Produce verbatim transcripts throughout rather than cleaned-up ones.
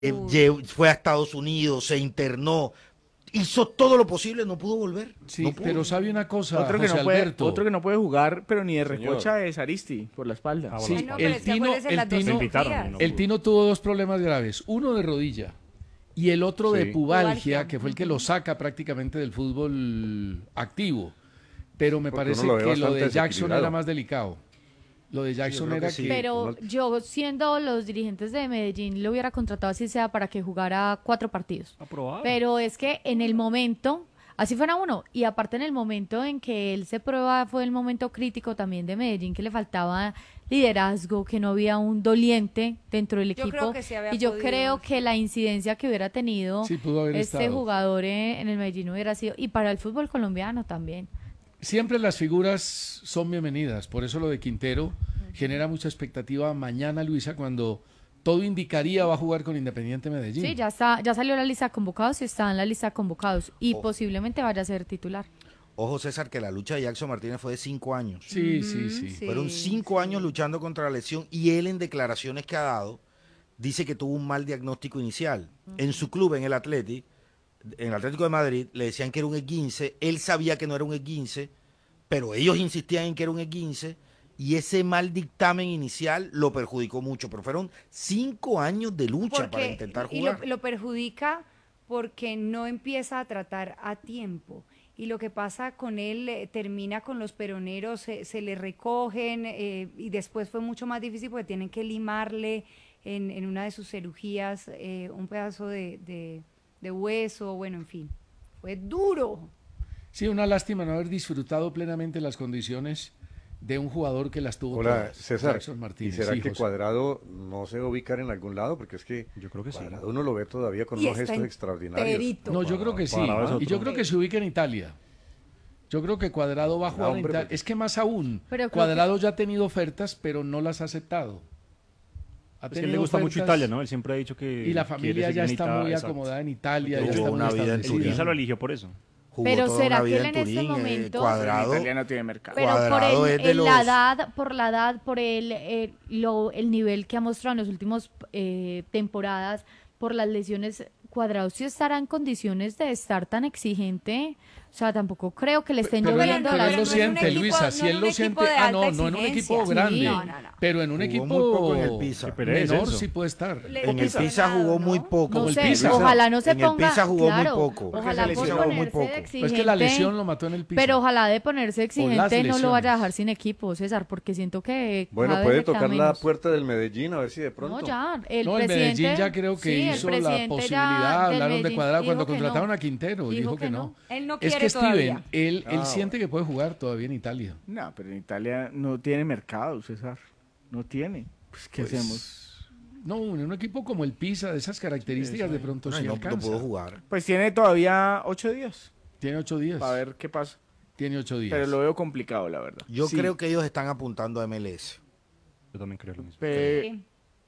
eh, lle- fue a Estados Unidos, se internó, hizo todo lo posible, no pudo volver. Sí, no pudo. pero sabe una cosa, Otro que, José no puede, Alberto. otro que no puede jugar, pero ni de Señor. recocha es Aristi, por la espalda. Ah, Sí, bueno, Ay, no, pero el es que Tino, acuérdese el las dos Tino, invitaron, cirugías. no el pudo. Tino tuvo dos problemas graves, uno de rodilla y el otro de Sí. pubalgia, Pubalgia. que fue el que lo saca prácticamente del fútbol activo. Pero me Porque parece uno lo ve que lo bastante de Jackson desequilibrado. era más delicado. Lo de Jackson creo era que sí. que... Pero no- yo, siendo los dirigentes de Medellín, lo hubiera contratado así sea para que jugara cuatro partidos. Aprobado. Pero es que en el momento, así fuera uno, y aparte en el momento en que él se prueba, fue el momento crítico también de Medellín, que le faltaba liderazgo, que no había un doliente dentro del Yo equipo. creo que sí había y yo podido. creo que la incidencia que hubiera tenido Sí, pudo haber este estado. jugador eh, en el Medellín hubiera sido, y para el fútbol colombiano también. Siempre las figuras son bienvenidas, por eso lo de Quintero genera mucha expectativa mañana, Luisa, cuando todo indicaría va a jugar con Independiente Medellín. Sí, ya está, ya salió la lista de convocados y está en la lista de convocados y Oh. posiblemente vaya a ser titular. Ojo, César, que la lucha de Jackson Martínez fue de cinco años. Sí, sí, sí. Sí. Fueron cinco años luchando contra la lesión y él en declaraciones que ha dado dice que tuvo un mal diagnóstico inicial. En su club, en el Atleti, en el Atlético de Madrid, le decían que era un esguince, él sabía que no era un esguince, pero ellos insistían en que era un esguince y ese mal dictamen inicial lo perjudicó mucho, pero fueron cinco años de lucha para intentar y jugar. lo, lo perjudica porque no empieza a tratar a tiempo. Y lo que pasa con él, eh, termina con los peroneros, se, se le recogen eh, y después fue mucho más difícil porque tienen que limarle en, en una de sus cirugías eh, un pedazo de, de, de hueso, bueno, en fin, fue duro. Sí, una lástima no haber disfrutado plenamente las condiciones de un jugador que las tuvo Hola, todas, César. Jackson ¿Y Martínez. será Sí, que José. Cuadrado no se va a ubicar en algún lado? Porque es que Yo creo que sí. Cuadrado uno lo ve todavía con Y unos está gestos extraordinarios. enterito. No, yo creo que sí. Cuadrado es Y yo otro. creo que se ubica en Italia. Yo creo que Cuadrado va a No, jugar en hombre, Italia. porque- Es que más aún, Pero creo Cuadrado ya ha tenido ofertas, pero no las ha aceptado. Ha Es que a él le tenido gusta mucho ofertas Italia, ¿no? Él siempre ha dicho que Y la quiere familia seguir ya en está Italia, muy exacto. acomodada en Italia, Tuvo ya está muy una vida en El establecida. Ibiza lo eligió por eso. Jugó Pero toda ¿será una que vida él en en este Turín, eh, momento- Cuadrado. Italia no tiene mercado. Pero por Cuadrado el, es de el- los- la edad, por la edad, por el, eh, lo, el nivel que ha mostrado en las últimas eh, temporadas, por las lesiones, Cuadrado sí estará en condiciones de estar tan exigente. O sea, tampoco creo que le estén Pero, lloviendo pero las él lo no es un siente, equipo- Luisa. no Si en él un lo equipo siente. de Ah, no, alta no en un exigencia. equipo Sí. grande. No, no, no. Pero en un Jugó equipo muy poco en el Pisa. Qué pereza menor eso. sí puede estar. Le- En el Pisa, Pisa jugó muy ¿no? poco. No el sé, Pisa. ojalá no se En el ponga. Pisa jugó muy claro, poco. Ojalá Porque se por lesionó muy ponerse poco. de Pero exigente. es que la lesión lo mató en el Pisa. Pero ojalá de ponerse O exigente las no lo vaya a lesiones. dejar sin equipo, César, porque siento que. Bueno, cada puede vez le queda tocar la menos. puerta del Medellín a ver si de pronto. No, ya. El no, el presidente, Medellín ya creo que sí, el hizo la presidente ya posibilidad, del hablaron de Medellín Cuadrado dijo cuando que contrataron no. a Quintero, Dijo dijo, que que no. no. Él no Es quiere que Steven, todavía. él, él Ah, siente que puede jugar todavía en Italia. No, pero en Italia no tiene mercado, César. No tiene. Pues, ¿qué Pues, hacemos? No, en un equipo como el Pisa, de esas características, de pronto No, sí y no, no alcanza. pudo jugar. Pues tiene todavía ocho días Tiene ocho días. para ver qué pasa. Tiene ocho días. Pero lo veo complicado, la verdad. Yo Sí. creo que ellos están apuntando a M L S. Yo también creo lo mismo. Pe- Sí.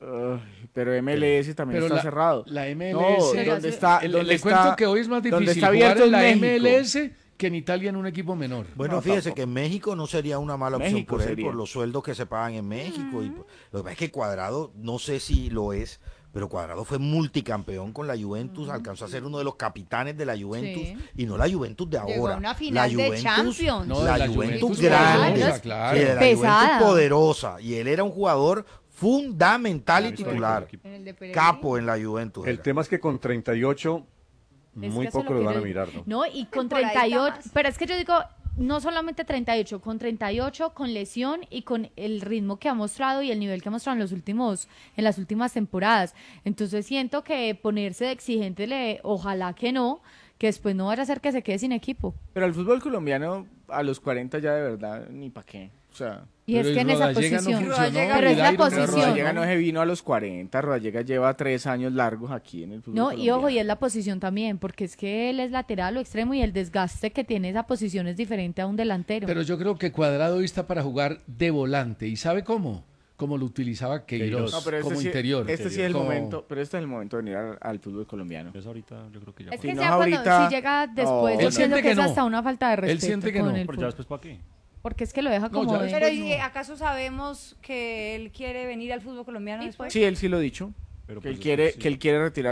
Ay, pero M L S también Pero está la, cerrado. la M L No, S, ¿dónde está? el- ¿Dónde le está- cuento que hoy es más dónde difícil está jugar abierto en la México? M L S que en Italia en un equipo menor. Bueno, No, fíjese tampoco. que en México no sería una mala opción México por él, sería. por los sueldos que se pagan en México. Y por- lo que pasa es que Cuadrado, no sé si lo es, pero Cuadrado fue multicampeón con la Juventus, alcanzó a ser uno de los capitanes de la Juventus, Sí. y no la Juventus de Llegó a ahora. una final la de Juventus, Champions. No, la, de la Juventus, Juventus grande, poderosa, claro. sí, de la Pesada. Juventus poderosa, y él era un jugador fundamental y Histórico titular, del equipo. En el de Pereira. capo en la Juventus. El era. tema es que con treinta y ocho Es muy que eso es poco lo lo que van a yo- mirar, ¿no? No, y con Por ahí está treinta y ocho, más. pero es que yo digo, no solamente treinta y ocho, con treinta y ocho, con lesión y con el ritmo que ha mostrado y el nivel que ha mostrado en los últimos, en las últimas temporadas. Entonces siento que ponerse de exigente, le, ojalá que no, que después no vaya a ser que se quede sin equipo. Pero el fútbol colombiano a los cuarenta ya de verdad ni pa' qué. O sea, Y Pero es que el en esa Rodallega no posición. funcionó, Rodallega- Pero es y la Dairo no posición. funcionó. Rodallega no se vino a los cuarenta, Rodallega lleva tres años largos aquí en el fútbol No, y colombiano. ojo, y es la posición también, porque es que él es lateral o extremo y el desgaste que tiene esa posición es diferente a un delantero. Pero yo creo que Cuadrado hoy está para jugar de volante. ¿Y sabe cómo? Como lo utilizaba Queiroz, No, pero este como sí- interior. Este sí es el Como- momento, pero este es el momento de venir al, al fútbol colombiano. Entonces ahorita yo creo que ya. es Si que no ya cuando, ahorita- si llega después, No, yo él siento siente que, que es no. hasta una falta de Él respeto siente que con no, el Pero ya fútbol. después para qué. Porque es que lo deja No, como ya de- después Pero no. ¿y acaso sabemos que él quiere venir al fútbol colombiano Sí, después? Sí, él sí lo ha dicho. Pero Que él pues quiere, después sí. que él quiere retirar